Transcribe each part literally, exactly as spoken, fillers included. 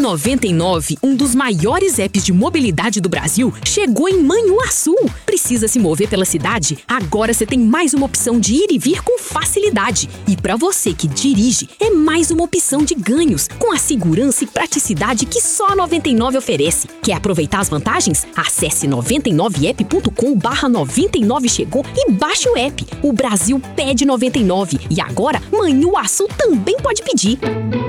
noventa e nove, um dos maiores apps de mobilidade do Brasil, chegou em Manhuaçu. Precisa se mover pela cidade? Agora você tem mais uma opção de ir e vir com facilidade. E para você que dirige, é mais uma opção de ganhos, com a segurança e praticidade que só a noventa e nove oferece. Quer aproveitar as vantagens? Acesse noventa e nove app ponto com barra noventa e nove chegou e baixe o app. O Brasil pede noventa e nove e agora Manhuaçu também pode pedir.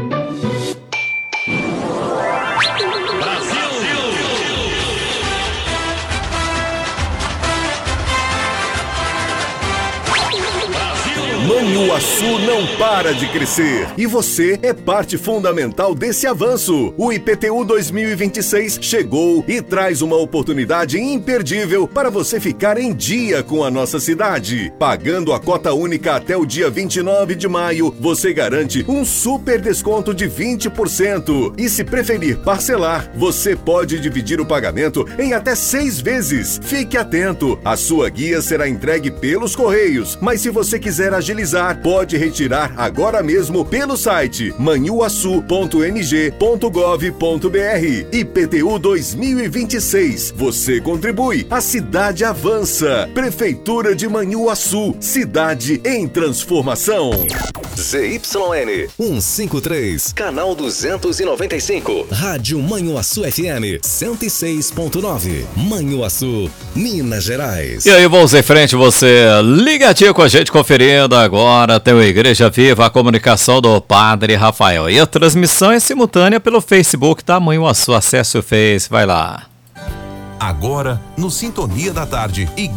Manhuaçu não para de crescer e você é parte fundamental desse avanço. O I P T U dois mil e vinte e seis chegou e traz uma oportunidade imperdível para você ficar em dia com a nossa cidade. Pagando a cota única até o dia vinte e nove de maio, você garante um super desconto de vinte por cento. E se preferir parcelar, você pode dividir o pagamento em até seis vezes. Fique atento, a sua guia será entregue pelos Correios, mas se você quiser agilizar, pode retirar agora mesmo pelo site manhuaçu ponto m g ponto gov ponto b r. I P T U dois mil e vinte e seis. Você contribui, a cidade avança. Prefeitura de Manhuaçu, cidade em transformação. Z Y N cento e cinquenta e três, canal duzentos e noventa e cinco. Rádio Manhuaçu F M cento e seis ponto nove. Manhuaçu, Minas Gerais. E aí, vamos em frente, você ligadinho com a gente, conferindo agora tem o Igreja Viva, a comunicação do Padre Rafael. E a transmissão é simultânea pelo Facebook da Manhuaçu. Acesse o Face, vai lá. Agora, no Sintonia da Tarde,